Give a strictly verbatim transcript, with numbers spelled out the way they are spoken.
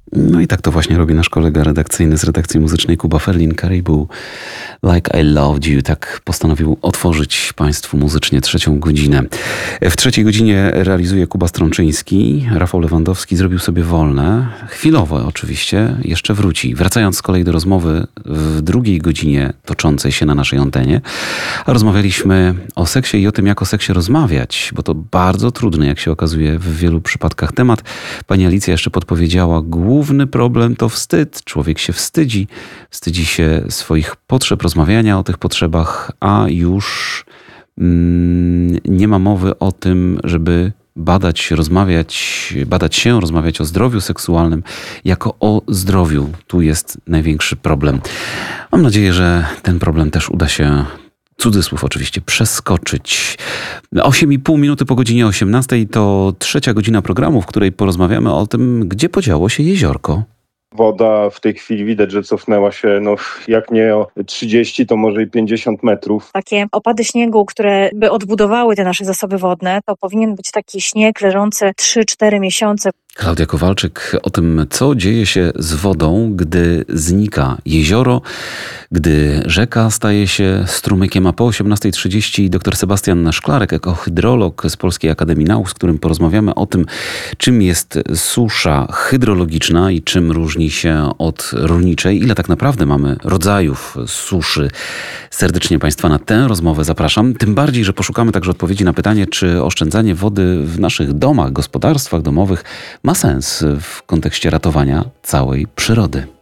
No i tak to właśnie robi nasz kolega redakcyjny z redakcji muzycznej Kuba Ferlin. Caribou, Like I Loved You. Tak postanowił otworzyć Państwu muzycznie trzecią godzinę. W trzeciej godzinie realizuje Kuba Strączyński. Rafał Lewandowski zrobił sobie wolne. Chwilowo oczywiście. Jeszcze wróci. Wracając z kolei do rozmowy w drugiej godzinie toczącej się na naszej antenie. A rozmawialiśmy o seksie i o tym, jak o seksie rozmawiać, bo to bardzo trudny, jak się okazuje, w wielu przypadkach temat. Pani Alicja jeszcze podpowiedziała, główny problem to wstyd. Człowiek się wstydzi. Wstydzi się swoich potrzeb, rozmawiania o tych potrzebach, a już mm, nie ma mowy o tym, żeby badać, rozmawiać, badać się, rozmawiać o zdrowiu seksualnym jako o zdrowiu. Tu jest największy problem. Mam nadzieję, że ten problem też uda się, cudzysłów oczywiście, przeskoczyć. osiem i pół minuty po godzinie osiemnastej to trzecia godzina programu, w której porozmawiamy o tym, gdzie podziało się jeziorko. Woda w tej chwili widać, że cofnęła się, no jak nie o trzydzieści, to może i pięćdziesiąt metrów. Takie opady śniegu, które by odbudowały te nasze zasoby wodne, to powinien być taki śnieg leżący trzy cztery miesiące. Klaudia Kowalczyk o tym, co dzieje się z wodą, gdy znika jezioro, gdy rzeka staje się strumykiem, a po osiemnastej trzydzieści dr Sebastian Szklarek, ekohydrolog z Polskiej Akademii Nauk, z którym porozmawiamy o tym, czym jest susza hydrologiczna i czym różni się od rolniczej, ile tak naprawdę mamy rodzajów suszy. Serdecznie Państwa na tę rozmowę zapraszam, tym bardziej, że poszukamy także odpowiedzi na pytanie, czy oszczędzanie wody w naszych domach, gospodarstwach domowych ma sens w kontekście ratowania całej przyrody.